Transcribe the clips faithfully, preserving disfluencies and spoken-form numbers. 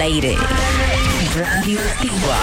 aire. Radioactiva.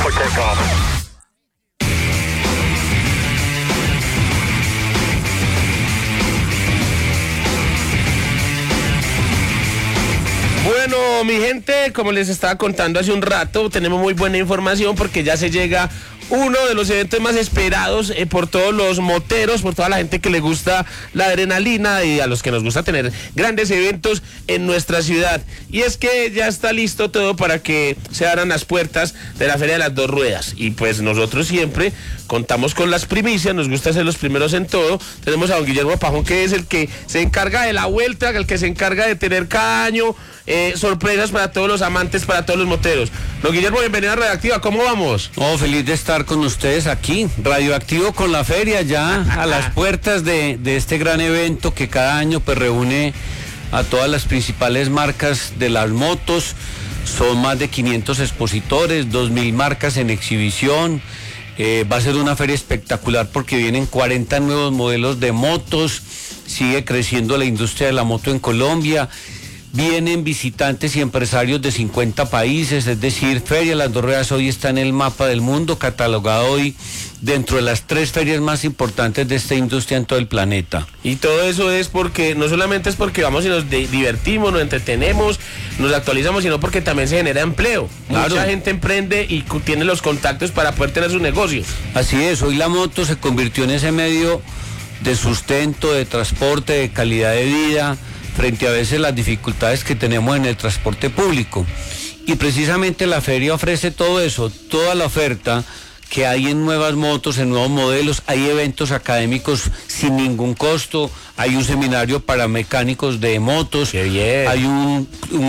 Bueno, mi gente, como les estaba contando hace un rato, tenemos muy buena información porque ya se llega uno de los eventos más esperados eh, por todos los moteros, por toda la gente que le gusta la adrenalina y a los que nos gusta tener grandes eventos en nuestra ciudad. Y es que ya está listo todo para que se abran las puertas de la Feria de las Dos Ruedas. Y pues nosotros siempre contamos con las primicias, nos gusta ser los primeros en todo. Tenemos a don Guillermo Pajón, que es el que se encarga de la vuelta, el que se encarga de tener cada año eh, sorpresas para todos los amantes, para todos los moteros. Don Guillermo, bienvenido a Radioactiva, ¿cómo vamos? Oh, feliz de estar con ustedes aquí, Radioactivo con la feria, ya a las puertas de, de este gran evento que cada año pues reúne a todas las principales marcas de las motos. Son más de quinientos expositores, dos mil marcas en exhibición. Eh, va a ser una feria espectacular porque vienen cuarenta nuevos modelos de motos, sigue creciendo la industria de la moto en Colombia. Vienen visitantes y empresarios de cincuenta países, es decir, Feria Las Dos Ruedas hoy está en el mapa del mundo, catalogado hoy dentro de las tres ferias más importantes de esta industria en todo el planeta. Y todo eso es porque, no solamente es porque vamos y nos de, divertimos, nos entretenemos, nos actualizamos, sino porque también se genera empleo. Claro. Mucha gente emprende y tiene los contactos para poder tener sus negocios. Así es, hoy la moto se convirtió en ese medio de sustento, de transporte, de calidad de vida, frente a veces las dificultades que tenemos en el transporte público. Y precisamente la feria ofrece todo eso, toda la oferta que hay en nuevas motos, en nuevos modelos. Hay eventos académicos sin ningún costo, hay un seminario para mecánicos de motos. ¡Qué bien! Hay un,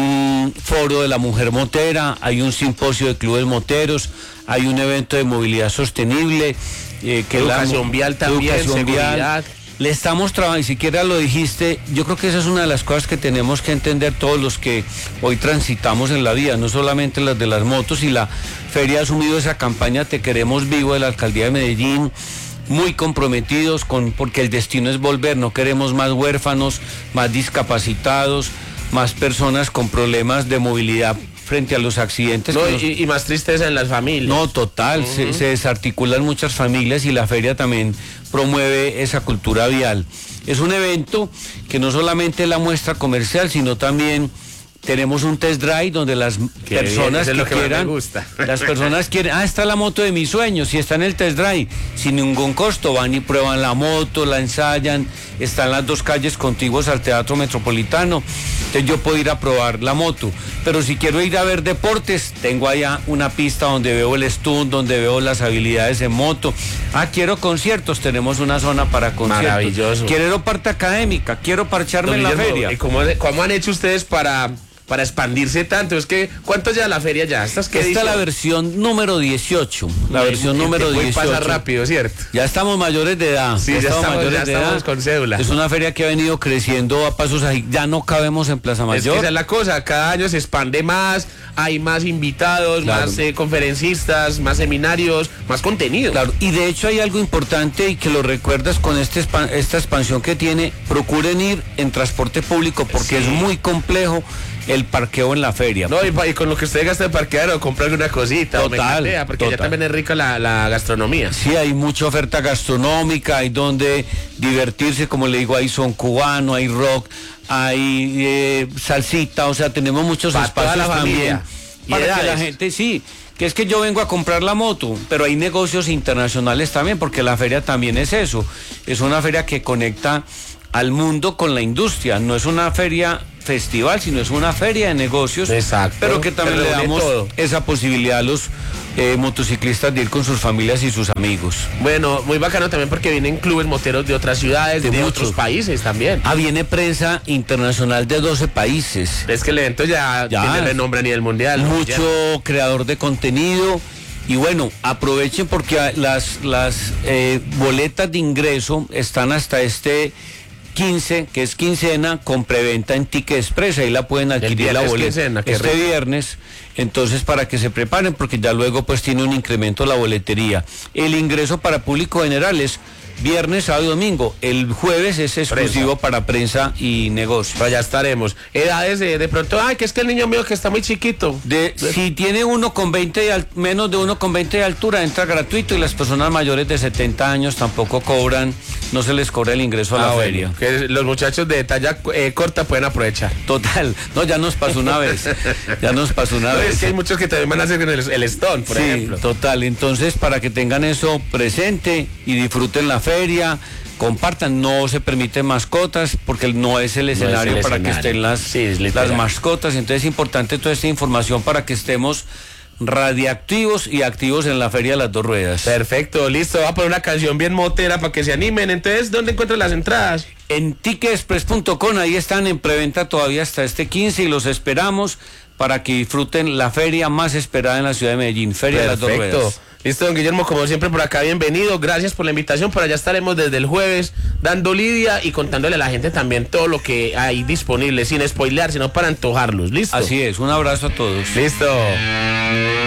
un foro de la mujer motera, hay un simposio de clubes moteros, hay un evento de movilidad sostenible. Eh, que educación la, vial también, educación seguridad. Vial. Le estamos trabajando, y siquiera lo dijiste, yo creo que esa es una de las cosas que tenemos que entender todos los que hoy transitamos en la vida, no solamente las de las motos, y la feria ha asumido esa campaña Te Queremos Vivo de la Alcaldía de Medellín, muy comprometidos con, porque el destino es volver, no queremos más huérfanos, más discapacitados, más personas con problemas de movilidad frente a los accidentes. No, nos... y, y más tristeza en las familias. No, total, uh-huh. se, se desarticulan muchas familias y la feria también promueve esa cultura vial. Es un evento que no solamente es la muestra comercial, sino también tenemos un test drive donde las Qué personas bien, que, que quieran, me gusta. las personas quieren, ah, está la moto de mis sueños, y está en el test drive, sin ningún costo, van y prueban la moto, la ensayan, están las dos calles contiguas al Teatro Metropolitano, entonces yo puedo ir a probar la moto, pero si quiero ir a ver deportes, tengo allá una pista donde veo el stunt, donde veo las habilidades en moto. Ah, quiero conciertos, tenemos una zona para conciertos. Maravilloso. Quiero parte académica, quiero parcharme Don en la Guillermo, feria. ¿y cómo, cómo han hecho ustedes para... para expandirse tanto? Es que, ¿cuánto ya la feria ya? ¿Estas qué Esta es la versión número dieciocho. La Muy, versión número dieciocho. Pasa rápido, ¿cierto? Ya estamos mayores de edad. Sí, ya, ya estamos, mayores ya de estamos edad. Con cédula. Es una feria que ha venido creciendo a pasos ahí. Ya no cabemos en Plaza Mayor. Es que esa es la cosa. Cada año se expande más, hay más invitados, claro. más eh, conferencistas, más seminarios, más contenido. Claro. Y de hecho hay algo importante y que lo recuerdas con este esta expansión que tiene. Procuren ir en transporte público porque sí. es muy complejo el parqueo en la feria. No, y, y con lo que usted gasta de parquear o comprar una cosita, total, o me cantea, porque total. ya también es rica la, la gastronomía. Sí, hay mucha oferta gastronómica, hay donde divertirse, como le digo, hay son cubano, hay rock, hay eh, salsita, o sea, tenemos muchos para espacios toda la también. Y para edades. que la gente, sí, que es que yo vengo a comprar la moto, pero hay negocios internacionales también, porque la feria también es eso, es una feria que conecta al mundo con la industria, no es una feria festival, sino es una feria de negocios. Exacto. Pero que también pero le damos todo. esa posibilidad a los eh, motociclistas de ir con sus familias y sus amigos. Bueno, muy bacano también porque vienen clubes moteros de otras ciudades, de, de otros países también. Ah, viene prensa internacional de doce países. Es que el evento ya, ya tiene renombre a nivel mundial. Mucho ya. creador de contenido. Y bueno, aprovechen porque las, las eh, boletas de ingreso están hasta este quince, que es quincena, con preventa en Ticket Express, ahí la pueden adquirir la boleta quincena, este rico. viernes, entonces para que se preparen, porque ya luego pues tiene un incremento la boletería. El ingreso para público general es viernes, sábado y domingo. El jueves es exclusivo Prensa. para prensa y negocio. Pues allá estaremos. Edades de, de pronto, ay, que es que el niño mío que está muy chiquito. De, si tiene uno con veinte de al- menos de uno con veinte de altura, entra gratuito, y las personas mayores de setenta años tampoco cobran, no se les cobra el ingreso a la Ah, bueno, feria. que los muchachos de talla eh, corta pueden aprovechar. Total, no, ya nos pasó una vez, ya nos pasó una No, vez. es que hay muchos que también van a hacer el, el Stone, por Sí, ejemplo. total, entonces para que tengan eso presente y disfruten la feria, compartan, no se permiten mascotas porque no es el escenario el para escenario. que estén las, Sí, es literal. las mascotas, entonces es importante toda esta información para que estemos radiactivos y activos en la feria de las dos ruedas. Perfecto, listo. Va a poner una canción bien motera para que se animen. Entonces, ¿dónde encuentran las entradas? En ticketexpress punto com, ahí están en preventa todavía hasta este quince y los esperamos para que disfruten la feria más esperada en la ciudad de Medellín, Feria de las Dos Ruedas. Listo, don Guillermo, como siempre por acá, bienvenido. Gracias por la invitación. Por allá estaremos desde el jueves dando lidia y contándole a la gente también todo lo que hay disponible, sin spoilear, sino para antojarlos. Listo. Así es, un abrazo a todos. Listo.